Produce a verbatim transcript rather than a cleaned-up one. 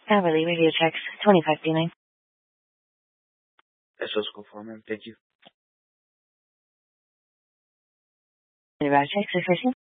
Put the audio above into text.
Hourly radio checks, twenty-five D nine. That's what's going for, ma'am. Thank you. Radio checks, six